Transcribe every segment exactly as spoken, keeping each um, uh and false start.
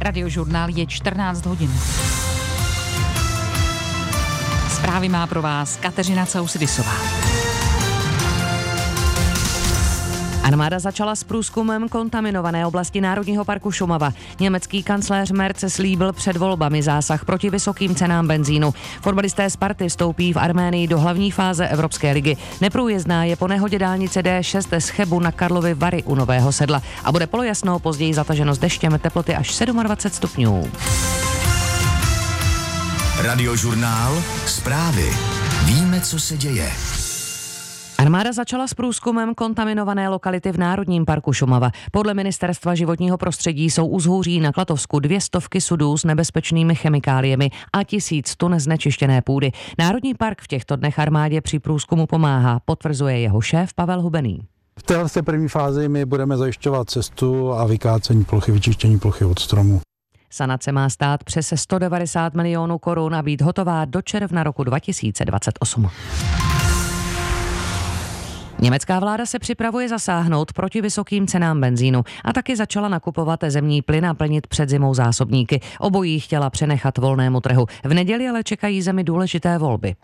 Radiožurnál je čtrnáct hodin. Zprávy má pro vás Kateřina Causydisová. Armáda začala s průzkumem kontaminované oblasti Národního parku Šumava. Německý kancléř Merz slíbil před volbami zásah proti vysokým cenám benzínu. Fotbalisté Sparty vstoupí v Arménii do hlavní fáze Evropské ligy. Neprůjezdná je po nehodě dálnice D šest z Chebu na Karlovy Vary u Nového Sedla a bude polojasno, později zataženo s deštěm, teploty až dvacet sedm stupňů. Radiožurnál, zprávy. Víme, co se děje. Armáda začala s průzkumem kontaminované lokality v Národním parku Šumava. Podle Ministerstva životního prostředí jsou u Zhůří na Klatovsku dvě stovky sudů s nebezpečnými chemikáliemi a tisíc tun znečištěné půdy. Národní park v těchto dnech armádě při průzkumu pomáhá, potvrzuje jeho šéf Pavel Hubený. V téhle první fázi my budeme zajišťovat cestu a vykácení plochy, vyčištění plochy od stromů. Sanace má stát přes sto devadesát milionů korun a být hotová do června roku dva tisíce dvacet osm. Německá vláda se připravuje zasáhnout proti vysokým cenám benzínu a taky začala nakupovat zemní plyn a plnit před zimou zásobníky. Obojí chtěla přenechat volnému trhu. V neděli ale čekají zemi důležité volby.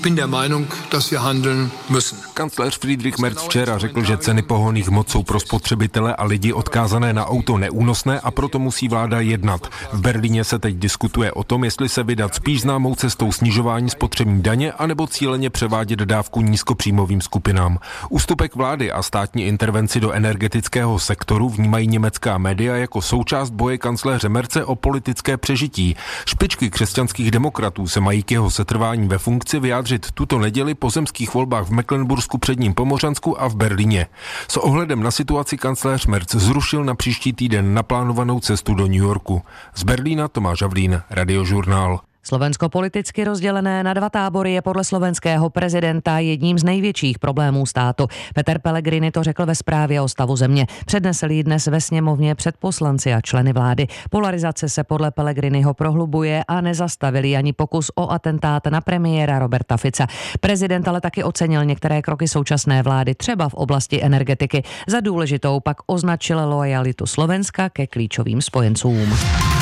Kancléř Friedrich Merz včera řekl, že ceny pohonných hmot jsou pro spotřebitele a lidi odkázané na auto neúnosné a proto musí vláda jednat. V Berlíně se teď diskutuje o tom, jestli se vydat spíš známou cestou snižování spotřební daně anebo cíleně převádět dávku nízkopříjmovým skupinám. Ústupek vlády a státní intervenci do energetického sektoru vnímají německá média jako součást boje kancléře Merze o politické přežití. Špičky křesťanských demokratů se mají k jeho setrvání ve funkci vyjádřit tuto neděli po zemských volbách v Mecklenbursku, Předním Pomořansku a v Berlíně. S ohledem na situaci kancléř Merz zrušil na příští týden naplánovanou cestu do New Yorku. Z Berlína Tomáš Havlín, Radiožurnál. Slovensko politicky rozdělené na dva tábory je podle slovenského prezidenta jedním z největších problémů státu. Peter Pellegrini to řekl ve zprávě o stavu země. Přednesl ji dnes ve sněmovně před poslanci a členy vlády. Polarizace se podle Pellegriniho prohlubuje a nezastavili ani pokus o atentát na premiéra Roberta Fica. Prezident ale taky ocenil některé kroky současné vlády, třeba v oblasti energetiky. Za důležitou pak označil lojalitu Slovenska ke klíčovým spojencům.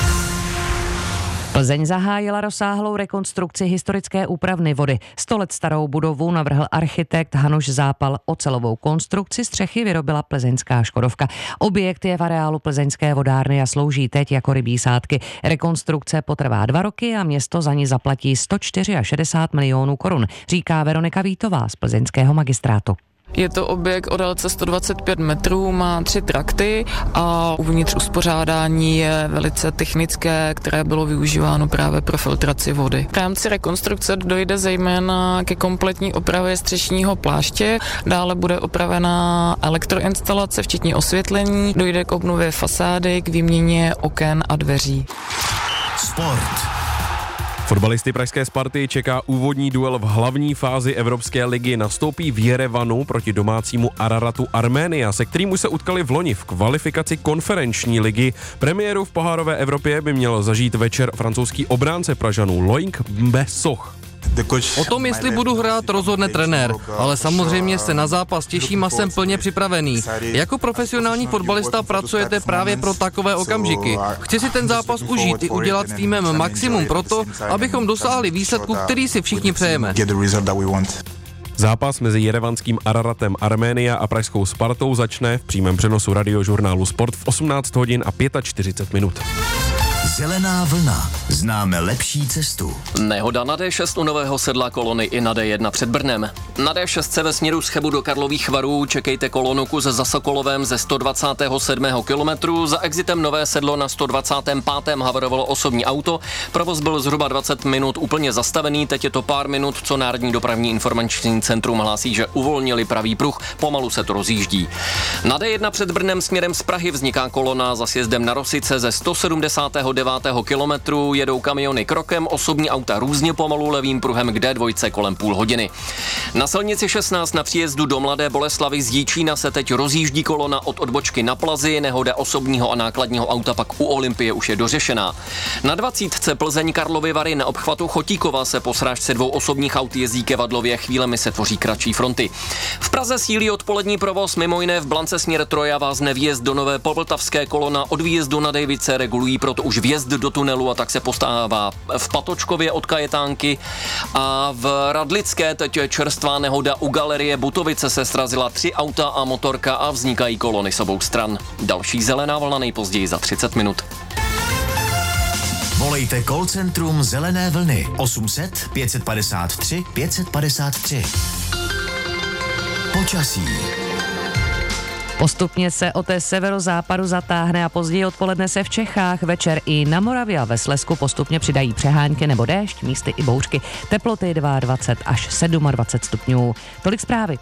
Plzeň zahájila rozsáhlou rekonstrukci historické úpravny vody. Sto let starou budovu navrhl architekt Hanuš Zápal. Ocelovou konstrukci střechy vyrobila plzeňská Škodovka. Objekt je v areálu plzeňské vodárny a slouží teď jako rybí sádky. Rekonstrukce potrvá dva roky a město za ní zaplatí sto šedesát čtyři milionů korun, říká Veronika Vítová z plzeňského magistrátu. Je to objekt o délce sto dvacet pět metrů, má tři trakty a uvnitř uspořádání je velice technické, které bylo využíváno právě pro filtraci vody. V rámci rekonstrukce dojde zejména ke kompletní opravě střešního pláště, dále bude opravená elektroinstalace, včetně osvětlení, dojde k obnově fasády, k výměně oken a dveří. Sport. Fotbalisty pražské Sparty čeká úvodní duel v hlavní fázi Evropské ligy. Nastoupí v Jerevanu proti domácímu Araratu Arménia, se kterým už se utkali v loni v kvalifikaci konferenční ligy. Premiéru v pohárové Evropě by měl zažít večer francouzský obránce Pražanů Loïc Mbessoch. O tom, jestli budu hrát, rozhodne trenér, ale samozřejmě se na zápas těším a jsem plně připravený. Jako profesionální fotbalista pracujete právě pro takové okamžiky. Chci si ten zápas užít i udělat s týmem maximum proto, abychom dosáhli výsledku, který si všichni přejeme. Zápas mezi jerevanským Araratem Arménia a pražskou Spartou začne v přímém přenosu Radiožurnálu Sport v osmnáct hodin a čtyřicet pět minut. Zelená vlna. Známe lepší cestu. Nehoda na D šest u Nového Sedla, kolony i na D jedna před Brnem. Na D šest ve směru z Chebu do Karlových Varů čekejte kolonu kus za Sokolovem ze sto dvacátého sedmého kilometru. Za exitem Nové Sedlo na sto dvacátém pátém havarovalo osobní auto. Provoz byl zhruba dvacet minut úplně zastavený, teď je to pár minut, co Národní dopravní informační centrum hlásí, že uvolnili pravý pruh, pomalu se to rozjíždí. Na D jedna před Brnem směrem z Prahy vzniká kolona za sjezdem na Rosice ze sto sedmdesátého devátého kilometru, jedou kamiony krokem, osobní auta různě pomalu levým pruhem k D dva kolem půl hodiny. Na silnici šestnáct na příjezdu do Mladé Boleslavi z Jíčína se teď rozjíždí kolona od odbočky na Plazi, nehoda osobního a nákladního auta pak u Olympie už je dořešená. Na dvacítce Plzeň Karlovy Vary na obchvatu Chotíkova se po srážce dvou osobních aut jezdí ke Vadlově, chvílemi se tvoří kratší fronty. V Praze sílí odpolední provoz, mimo jiné v Blance směr Trojava, z nevjezd do Nové Povltavské, kolona od výjezdu na Dejvice regulují proto už vjezd do tunelu a tak se postává v Patočkově od Kajetánky a v Radlické teď čerstvá nehoda u galerie Butovice, se srazila tři auta a motorka a vznikají kolony s obou stran. Další zelená vlna nejpozději za třicet minut. Volejte call centrum Zelené vlny osm set pět padesát tři pět padesát tři. Počasí. Postupně se od té severozápadu zatáhne a později odpoledne se v Čechách, večer i na Moravě a ve Slezsku postupně přidají přehánky nebo déšť, místy i bouřky. Teploty dvacet dva až dvacet sedm stupňů. Tolik zprávy.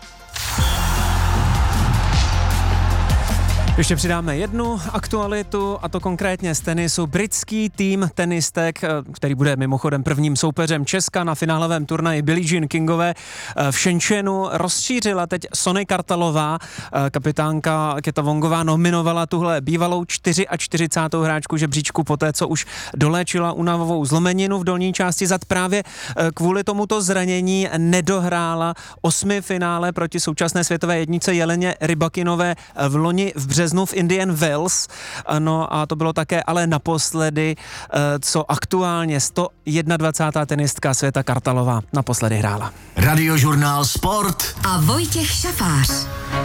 Ještě přidáme jednu aktualitu, a to konkrétně z tenisu. Britský tým tenistek, který bude mimochodem prvním soupeřem Česka na finálovém turnaji Billie Jean Kingové v Shenzhenu, rozšířila teď Sonny Kartalová, kapitánka Keta Wongová, nominovala tuhle bývalou čtyřicátou čtvrtou hráčku žebříčku poté, co už doléčila únavovou zlomeninu v dolní části zad. Právě kvůli tomuto zranění nedohrála osmi finále proti současné světové jednice Jeleně Rybakinové v loni v březnu v Indian Wells. No a to bylo také ale naposledy, co aktuálně sto dvacátá jedna tenistka světa Kartalová naposledy hrála. Radiožurnál Sport a Vojtěch Šafář.